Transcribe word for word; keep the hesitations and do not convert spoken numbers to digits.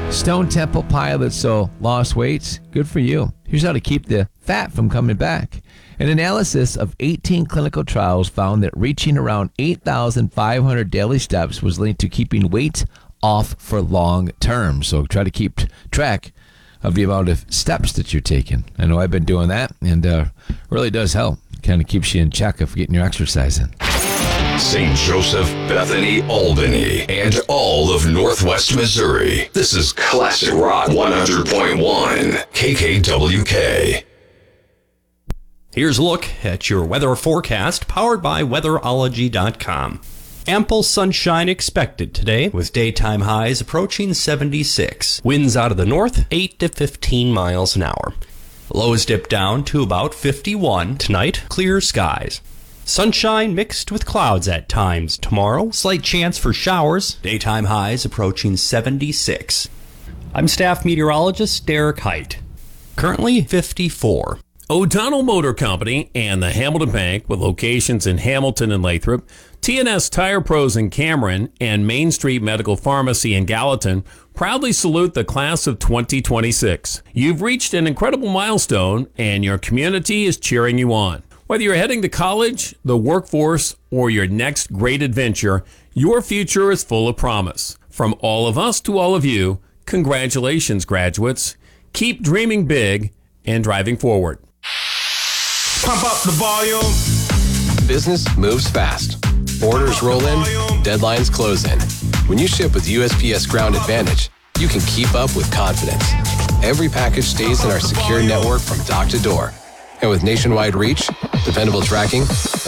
Stone Temple Pilots so lost weight. Good for you. Here's how to keep the fat from coming back. An analysis of eighteen clinical trials found that reaching around eight thousand five hundred daily steps was linked to keeping weight off for long term. So try to keep track of the amount of steps that you're taking. I know I've been doing that, and uh, really does help. Kind of keeps you in check of getting your exercise in. Saint Joseph, Bethany, Albany, and all of Northwest Missouri. This is Classic Rock one hundred point one, K K W K. Here's a look at your weather forecast, powered by weatherology dot com. Ample sunshine expected today, with daytime highs approaching seventy-six. Winds out of the north, eight to fifteen miles an hour. Lows dip down to about fifty-one. Tonight, clear skies. Sunshine mixed with clouds at times tomorrow. Slight chance for showers. Daytime highs approaching seventy-six. I'm staff meteorologist Derek Height. Currently fifty-four. O'Donnell Motor Company and the Hamilton Bank, with locations in Hamilton and Lathrop, T N S Tire Pros in Cameron, and Main Street Medical Pharmacy in Gallatin, proudly salute the class of twenty twenty-six. You've reached an incredible milestone, and your community is cheering you on. Whether you're heading to college, the workforce, or your next great adventure, your future is full of promise. From all of us to all of you, congratulations, graduates. Keep dreaming big and driving forward. Pump up the volume. Business moves fast. Orders roll in, deadlines close in. When you ship with U S P S Ground Advantage, you can keep up with confidence. Every package stays in our secure network from dock to door. And with nationwide reach, dependable tracking,